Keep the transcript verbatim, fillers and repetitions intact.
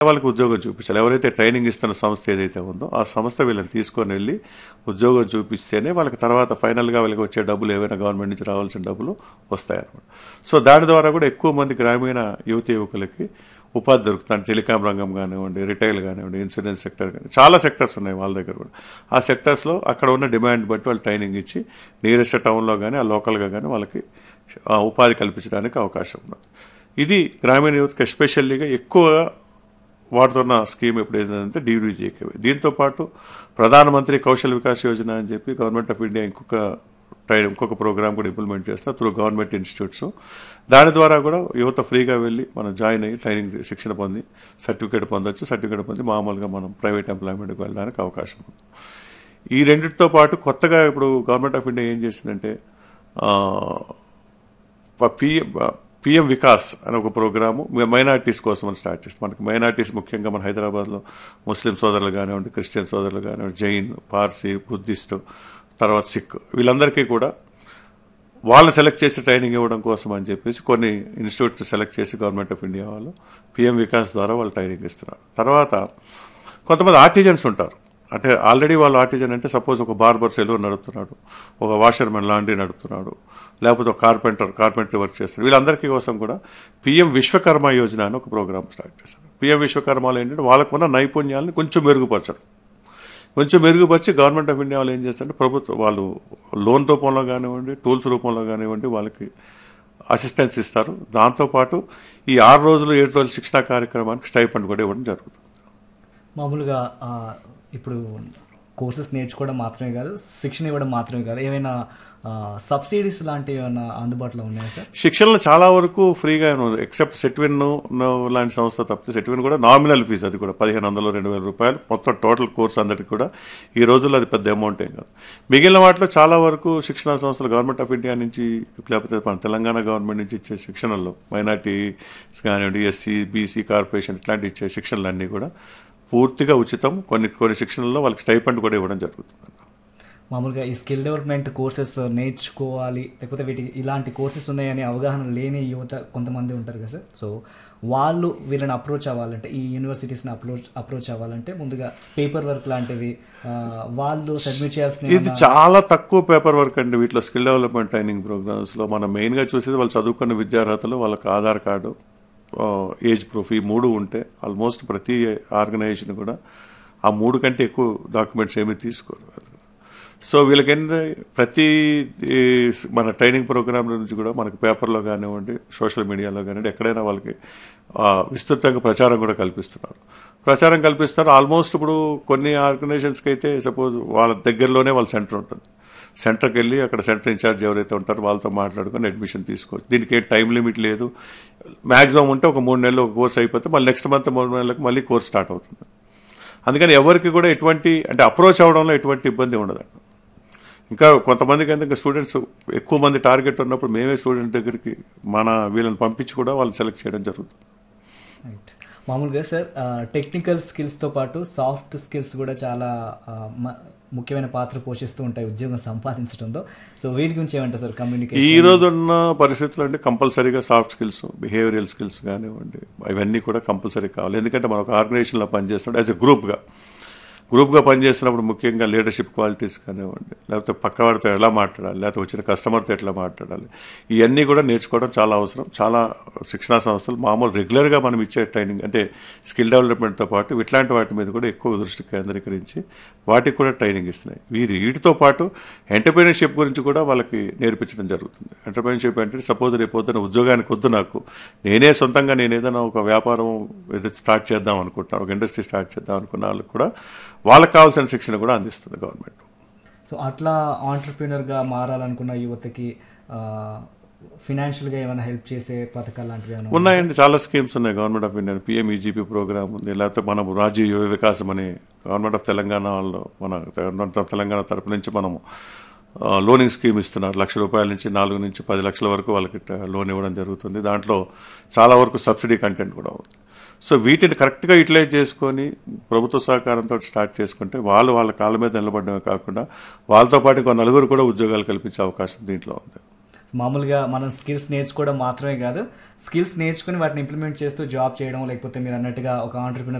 వాళ్ళకి ఉద్యోగం చూపించాలి. ఎవరైతే ట్రైనింగ్ ఇస్తున్న సంస్థ ఏదైతే ఉందో ఆ సంస్థ వీళ్ళని తీసుకొని వెళ్ళి ఉద్యోగం చూపిస్తేనే వాళ్ళకి తర్వాత ఫైనల్గా వాళ్ళకి వచ్చే డబ్బులు ఏవైనా గవర్నమెంట్ నుంచి రావాల్సిన డబ్బులు వస్తాయన్నమాట. సో దాని ద్వారా కూడా ఎక్కువ మంది గ్రామీణ యువతి యువకులకి ఉపాధి దొరుకుతుంది. టెలికాం రంగం కానివ్వండి, రిటైల్ కానివ్వండి, ఇన్సూరెన్స్ సెక్టర్ కానీ చాలా సెక్టర్స్ ఉన్నాయి వాళ్ళ దగ్గర కూడా. ఆ సెక్టర్స్లో అక్కడ ఉన్న డిమాండ్ బట్టి వాళ్ళు ట్రైనింగ్ ఇచ్చి నియరెస్ట్ టౌన్లో కానీ ఆ లోకల్గా కానీ వాళ్ళకి ఉపాధి కల్పించడానికి అవకాశం ఉన్నది. ఇది గ్రామీణ యువతకి ఎస్పెషల్లీగా ఎక్కువ వాడుతున్న స్కీమ్ ఎప్పుడు ఏంటంటే డీడీజీకేవై. దీంతోపాటు ప్రధానమంత్రి కౌశల్ వికాస్ యోజన అని చెప్పి గవర్నమెంట్ ఆఫ్ ఇండియా ఇంకొక ట్రైన్ ఇంకొక ప్రోగ్రామ్ కూడా ఇంప్లిమెంట్ చేస్తారు త్రూ గవర్నమెంట్ ఇన్స్టిట్యూట్స్. దాని ద్వారా కూడా యువత ఫ్రీగా వెళ్ళి మనం జాయిన్ అయ్యి ట్రైనింగ్ శిక్షణ పొంది సర్టిఫికేట్ పొందొచ్చు. సర్టిఫికేట్ పొంది మామూలుగా మనం ప్రైవేట్ ఎంప్లాయ్మెంట్కి వెళ్ళడానికి అవకాశం ఉంది. ఈ రెండింటితో పాటు కొత్తగా ఇప్పుడు గవర్నమెంట్ ఆఫ్ ఇండియా ఏం చేసిందంటే పిఎం పిఎం వికాస్ అనే ఒక ప్రోగ్రాము మైనార్టీస్ కోసం అని స్టార్ట్ చేస్తాం. మనకి మైనార్టీస్ ముఖ్యంగా మన హైదరాబాద్లో ముస్లిం సోదరులు కానివ్వండి, క్రిస్టియన్ సోదరులు కానివ్వండి, జైన్, పార్సీ, బుద్ధిస్టు, తర్వాత సిక్, వీళ్ళందరికీ కూడా వాళ్ళని సెలెక్ట్ చేసి ట్రైనింగ్ ఇవ్వడం కోసం అని చెప్పేసి కొన్ని ఇన్స్టిట్యూట్స్ సెలెక్ట్ చేసి గవర్నమెంట్ ఆఫ్ ఇండియా వాళ్ళు పిఎం వికాస్ ద్వారా వాళ్ళు ట్రైనింగ్ ఇస్తున్నారు. తర్వాత కొంతమంది ఆర్టిజన్స్ ఉంటారు. అంటే ఆల్రెడీ వాళ్ళు ఆర్టిజన్ అంటే సపోజ్ ఒక బార్బర్ సెలూన్ నడుపుతున్నాడు, ఒక వాషర్మెన్ లాండ్రీ నడుపుతున్నాడు, లేకపోతే ఒక కార్పెంటర్ కార్పెంటరీ వర్క్ చేస్తారు. వీళ్ళందరికీ కోసం కూడా పిఎం విశ్వకర్మ యోజన అని ఒక ప్రోగ్రామ్ స్టార్ట్ చేశారు. పిఎం విశ్వకర్మలో ఏంటంటే వాళ్ళకున్న నైపుణ్యాలను కొంచెం మెరుగుపరచడం, కొంచెం మెరుగుపరిచి గవర్నమెంట్ ఆఫ్ ఇండియా వాళ్ళు ఏం చేస్తారంటే ప్రభుత్వం వాళ్ళు లోన్ రూపంలో కానివ్వండి, టూల్స్ రూపంలో కానివ్వండి వాళ్ళకి అసిస్టెన్స్ ఇస్తారు. దాంతోపాటు ఈ ఆరు రోజులు ఏడు రోజులు శిక్షణా కార్యక్రమానికి స్టైఫండ్ కూడా ఇవ్వడం జరుగుతుంది. మామూలుగా ఇప్పుడు కోర్సెస్ నేర్చుకోవడం మాత్రమే కాదు, శిక్షణ ఇవ్వడం మాత్రమే కాదు, ఏమైనా సబ్సిడీస్ లాంటివి ఏమైనా అందుబాటులో ఉన్నాయా సార్? శిక్షణలో చాలా వరకు ఫ్రీగా ఎక్సెప్ట్ సెట్విన్ లాంటి సంస్థ తప్పితే, సెట్విన్ కూడా నామినల్ ఫీజు, అది కూడా పదిహేను వందలు రెండు వేల రూపాయలు మొత్తం టోటల్ కోర్స్ అందరికి కూడా. ఈ రోజుల్లో అది పెద్ద అమౌంట్ ఏం కాదు. మిగిలిన వాటిలో చాలా వరకు శిక్షణా సంస్థలు గవర్నమెంట్ ఆఫ్ ఇండియా నుంచి లేకపోతే మన తెలంగాణ గవర్నమెంట్ నుంచి ఇచ్చే శిక్షణల్లో మైనార్టీస్ కానివ్వండి, ఎస్సీ బీసీ కార్పొరేషన్ ఇట్లాంటి ఇచ్చే శిక్షణలన్నీ కూడా పూర్తిగా ఉచితం. కొన్ని కొన్ని శిక్షణల్లో వాళ్ళకి స్టైఫండ్ కూడా ఇవ్వడం జరుగుతుంది. మామూలుగా ఈ స్కిల్ డెవలప్మెంట్ కోర్సెస్ నేర్చుకోవాలి, లేకపోతే వీటి ఇలాంటి కోర్సెస్ ఉన్నాయని అవగాహన లేని యువత కొంతమంది ఉంటారు కదా సార్. సో వాళ్ళు వీళ్ళని అప్రోచ్ అవ్వాలంటే, ఈ యూనివర్సిటీస్ని అప్రోచ్ అప్రోచ్ అవ్వాలంటే ముందుగా పేపర్ వర్క్ లాంటివి వాళ్ళు సబ్మిట్ చేయాల్సిన. ఇది చాలా తక్కువ పేపర్ వర్క్ అండి వీటిలో. స్కిల్ డెవలప్మెంట్ ట్రైనింగ్ ప్రోగ్రామ్స్లో మనం మెయిన్గా చూసేది వాళ్ళు చదువుకున్న విద్యార్హతలు, వాళ్ళకి ఆధార్ కార్డు, ఏజ్ ప్రూఫ్, ఈ మూడు ఉంటే ఆల్మోస్ట్ ప్రతి ఆర్గనైజేషన్ కూడా ఆ మూడు కంటే ఎక్కువ డాక్యుమెంట్స్ ఏమీ తీసుకోరు. సో వీళ్ళకేంటంటే ప్రతి మన ట్రైనింగ్ ప్రోగ్రామ్ నుంచి కూడా మనకి పేపర్లో కానివ్వండి, సోషల్ మీడియాలో కానివ్వండి, ఎక్కడైనా వాళ్ళకి విస్తృతంగా ప్రచారం కూడా కల్పిస్తున్నారు. ప్రచారం కల్పిస్తున్నారు. ఆల్మోస్ట్ ఇప్పుడు కొన్ని ఆర్గనైజేషన్స్కి అయితే సపోజ్ వాళ్ళ దగ్గరలోనే వాళ్ళ సెంటర్ ఉంటుంది. సెంటర్కి వెళ్ళి అక్కడ సెంటర్ ఇన్ఛార్జ్ ఎవరైతే ఉంటారో వాళ్ళతో మాట్లాడుకొని అడ్మిషన్ తీసుకోవచ్చు. దీనికి ఏ టైం లిమిట్ లేదు. మ్యాక్సిమం ఉంటే ఒక మూడు నెలలు ఒక కోర్స్ అయిపోతే మళ్ళీ నెక్స్ట్ మంత్ మూడు నెలలకు మళ్ళీ కోర్స్ స్టార్ట్ అవుతుంది. అందుకని ఎవరికి కూడా ఎటువంటి అంటే అప్రోచ్ అవ్వడంలో ఎటువంటి ఇబ్బంది ఉండదండి. ఇంకా కొంతమందికి అయితే ఇంకా స్టూడెంట్స్ ఎక్కువ మంది టార్గెట్ ఉన్నప్పుడు మేమే స్టూడెంట్ దగ్గరికి మన వీళ్ళని పంపించి కూడా వాళ్ళని సెలెక్ట్ చేయడం జరుగుతుంది. రైట్. మామూలుగా సార్ టెక్నికల్ స్కిల్స్తో పాటు సాఫ్ట్ స్కిల్స్ కూడా చాలా ముఖ్యమైన పాత్ర పోషిస్తూ ఉంటాయి ఉద్యోగం సంపాదించడంలో. సో వీటి గురించి ఏమంటారు సార్? కమ్యూనికేషన్ ఈ రోజు ఉన్న పరిస్థితుల్లో అంటే కంపల్సరీగా సాఫ్ట్ స్కిల్స్, బిహేవియరల్ స్కిల్స్ కానివ్వండి, ఇవన్నీ కూడా కంపల్సరీ కావాలి. ఎందుకంటే మనం ఒక ఆర్గనైజేషన్లో పనిచేస్తున్నాం యాజ్ ఎ గ్రూప్గా గ్రూప్గా పనిచేస్తున్నప్పుడు ముఖ్యంగా లీడర్షిప్ క్వాలిటీస్ కానివ్వండి, లేకపోతే పక్కవాడితో ఎలా మాట్లాడాలి, లేకపోతే వచ్చిన కస్టమర్తో ఎట్లా మాట్లాడాలి, ఇవన్నీ కూడా నేర్చుకోవడం చాలా అవసరం. చాలా శిక్షణా సంస్థలు మామూలు రెగ్యులర్గా మనం ఇచ్చే ట్రైనింగ్ అంటే స్కిల్ డెవలప్మెంట్తో పాటు ఇట్లాంటి వాటి మీద కూడా ఎక్కువ దృష్టి కేంద్రీకరించి వాటికి కూడా ట్రైనింగ్ ఇస్తున్నాయి. వీరి వీటితో పాటు ఎంటర్ప్రీనర్షిప్ గురించి కూడా వాళ్ళకి నేర్పించడం జరుగుతుంది. ఎంటర్ప్రీనర్షిప్ అంటే సపోజ్ రేపు పొద్దున ఉద్యోగానికి వద్దు, నాకు నేనే సొంతంగా నేను ఏదైనా ఒక వ్యాపారం ఏదైతే స్టార్ట్ చేద్దాం అనుకుంటున్నాను, ఒక ఇండస్ట్రీ స్టార్ట్ చేద్దాం అనుకున్న వాళ్ళకి కూడా వాళ్ళకి కావాల్సిన శిక్షణ కూడా అందిస్తుంది గవర్నమెంట్. సో అట్లా ఆంటర్ప్రీనర్గా మారాలనుకున్న యువతకి ఫినాన్షియల్గా ఏమైనా హెల్ప్ చేసే పథకాలు లాంటివి ఉన్నాయండి. చాలా స్కీమ్స్ ఉన్నాయి government of India. PM EGP programme ఉంది, లేకపోతే మనం రాజీవ్ యువ వికాసం అని గవర్నమెంట్ ఆఫ్ తెలంగాణ వాళ్ళు మన గవర్నమెంట్ ఆఫ్ తెలంగాణ తరపు నుంచి మనము లోనింగ్ స్కీమ్ ఇస్తున్నారు. లక్ష రూపాయల నుంచి నాలుగు నుంచి పది లక్షల వరకు వాళ్ళకి లోన్ ఇవ్వడం జరుగుతుంది. దాంట్లో చాలా వరకు సబ్సిడీ కంటెంట్ కూడా ఉంది. సో వీటిని కరెక్ట్గా యూటిలైజ్ చేసుకొని ప్రభుత్వ సహకారంతో స్టార్ట్ చేసుకుంటే వాళ్ళు వాళ్ళ కాళ్ళ మీద నిలబడమే కాకుండా వాళ్ళతో పాటు ఇంకో నలుగురు కూడా ఉద్యోగాలు కల్పించే అవకాశం దీంట్లో ఉంది. మామూలుగా మనం స్కిల్స్ నేర్చుకోవడం మాత్రమే కాదు, స్కిల్స్ నేర్చుకుని వాటిని ఇంప్లిమెంట్ చేస్తూ జాబ్ చేయడం, లేకపోతే మీరు అన్నట్టుగా ఒక ఆంటర్ప్రినర్